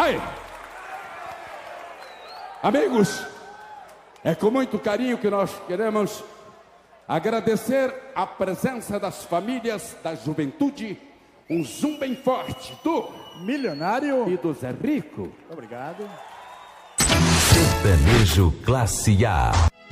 Aí! Amigos, é com muito carinho que nós queremos agradecer a presença das famílias da juventude. Um zoom bem forte do Milionário e do Zé Rico. Obrigado. Sertanejo Classe A.